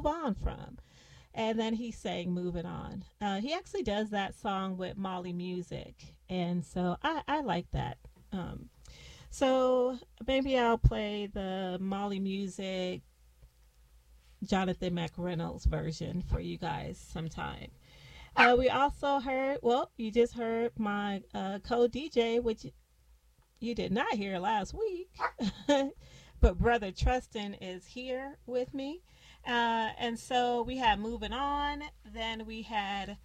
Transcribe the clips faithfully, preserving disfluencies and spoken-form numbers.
move on from. And then he sang Moving On. Uh, he actually does that song with Molly Music. And so I, I like that. Um, so maybe I'll play the Molly Music Jonathan McReynolds version for you guys sometime. Uh, we also heard, well, you just heard my uh, co D J, which you did not hear last week, but Brother Trustin is here with me. Uh, and so we had Moving On, then we had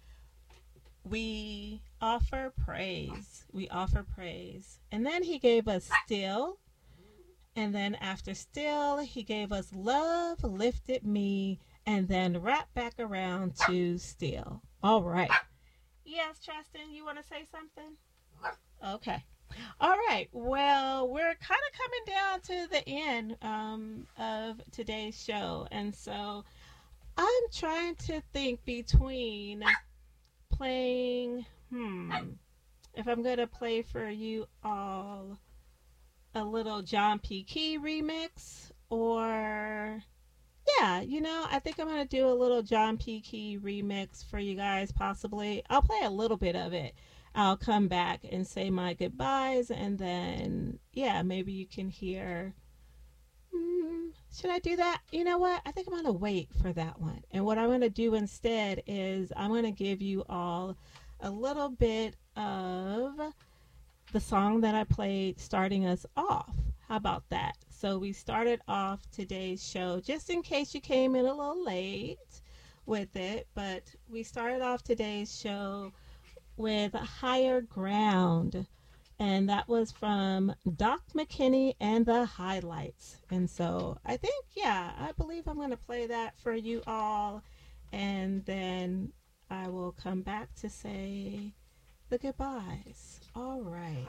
We Offer Praise. We Offer Praise. And then he gave us Still. And then after Still, he gave us Love Lifted Me. And then wrap back around to Still. All right. Yes, Trustin, you want to say something? Okay. All right. Well, we're kind of coming down to the end um, of today's show. And so I'm trying to think between playing, hmm, if I'm going to play for you all a little John P. Key remix or yeah, you know, I think I'm going to do a little John P. Key remix for you guys, possibly. I'll play a little bit of it. I'll come back and say my goodbyes, and then, yeah, maybe you can hear. Mm, should I do that? You know what? I think I'm going to wait for that one. And what I'm going to do instead is I'm going to give you all a little bit of the song that I played starting us off. How about that? So we started off today's show, just in case you came in a little late with it, but we started off today's show with Higher Ground, and that was from Doc McKinney and the Highlights. And so I think, yeah, I believe I'm going to play that for you all, and then I will come back to say the goodbyes. All right.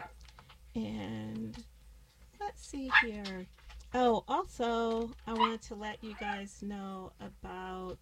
And let's see here. Oh, also, I wanted to let you guys know about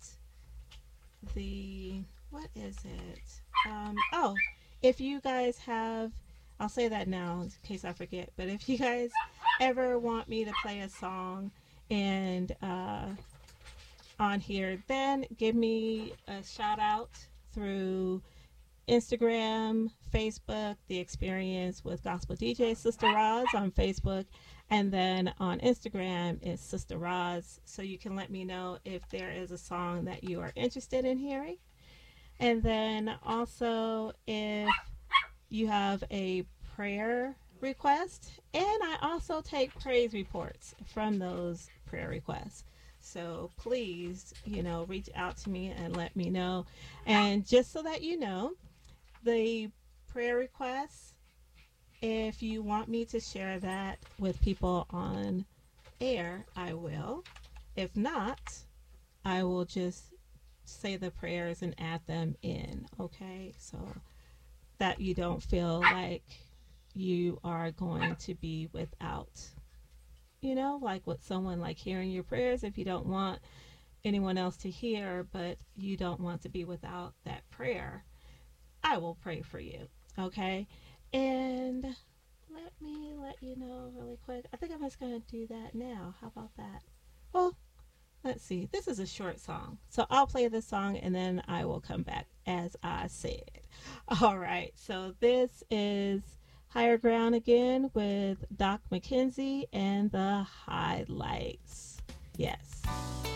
the, what is it? Um, oh, if you guys have, I'll say that now in case I forget, but if you guys ever want me to play a song and uh, on here, then give me a shout out through Instagram, Facebook, The Experience with Gospel D J Sister Roz on Facebook, and then on Instagram is Sister Roz. So you can let me know if there is a song that you are interested in hearing. And then also if you have a prayer request, and I also take praise reports from those prayer requests. So please, you know, reach out to me and let me know. And just so that you know, the prayer requests, if you want me to share that with people on air, I will. If not, I will just say the prayers and add them in, okay? So that you don't feel like you are going to be without, you know, like with someone like hearing your prayers if you don't want anyone else to hear, but you don't want to be without that prayer. I will pray for you, okay? And let me let you know really quick. I think I'm just going to do that now. How about that? Well, let's see. This is a short song. So I'll play this song and then I will come back as I said. All right. So this is Higher Ground again with Doc McKenzie and the Highlights. Yes.